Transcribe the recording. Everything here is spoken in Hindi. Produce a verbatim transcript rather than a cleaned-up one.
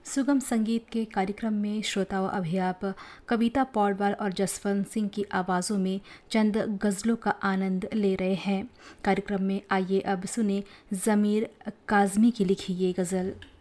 सुगम संगीत के कार्यक्रम में श्रोताओं अभी आप कविता पौडवाल और जसवंत सिंह की आवाज़ों में चंद गज़लों का आनंद ले रहे हैं। कार्यक्रम में आइए अब सुने ज़मीर काज़मी की लिखी ये गज़ल।